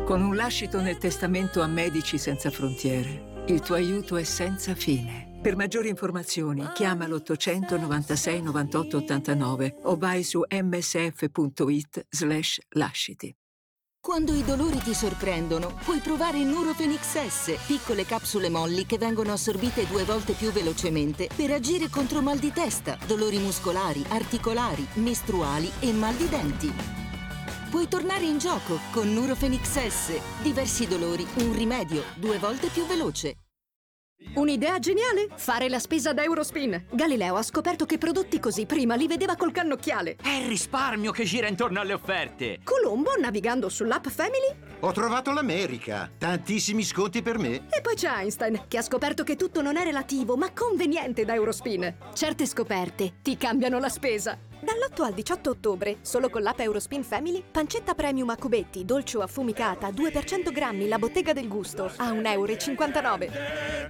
Con un lascito nel testamento a Medici Senza Frontiere, il tuo aiuto è senza fine. Per maggiori informazioni chiama l'800 96 98 89 o vai su msf.it/lasciti. Quando i dolori ti sorprendono, puoi provare Nurofen XS, piccole capsule molli che vengono assorbite 2 volte più velocemente per agire contro mal di testa, dolori muscolari, articolari, mestruali e mal di denti. Puoi tornare in gioco con Nurofen XS. Diversi dolori, un rimedio 2 volte più veloce. Un'idea geniale? Fare la spesa da Eurospin. Galileo ha scoperto che prodotti così prima li vedeva col cannocchiale. È il risparmio che gira intorno alle offerte. Colombo, navigando sull'app Family. Ho trovato l'America. Tantissimi sconti per me. E poi c'è Einstein, che ha scoperto che tutto non è relativo, ma conveniente da Eurospin. Certe scoperte ti cambiano la spesa. Dall'8 al 18 ottobre, solo con l'app Eurospin Family, pancetta premium a cubetti, dolce o affumicata, 2 per 100 grammi, la bottega del gusto, a 1,59 €.